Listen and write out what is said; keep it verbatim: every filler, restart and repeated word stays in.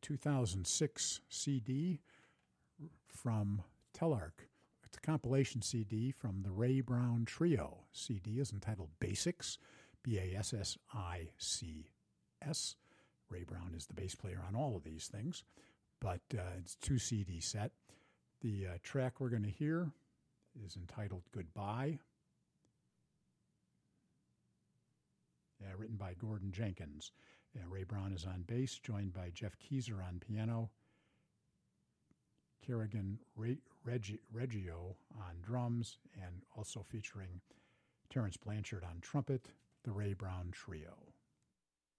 two thousand six C D from Telarc. It's a compilation C D from the Ray Brown Trio. C D is entitled Basics, B A S S I C S. Ray Brown is the bass player on all of these things, but uh, it's a two C D set. The uh, track we're going to hear is entitled Goodbye, uh, written by Gordon Jenkins. Uh, Ray Brown is on bass, joined by Jeff Keyser on piano, Kerrigan Re- Regi- Reggio on drums, and also featuring Terrence Blanchard on trumpet, the Ray Brown Trio.